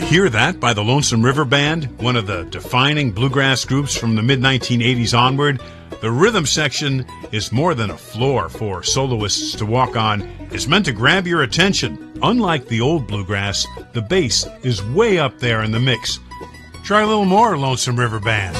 Hear That by the Lonesome River Band, one of the defining bluegrass groups from the mid-1980s onward. The rhythm section is more than a floor for soloists to walk on. It's meant to grab your attention. Unlike the old bluegrass, the bass is way up there in the mix. Try a little more, Lonesome River Band.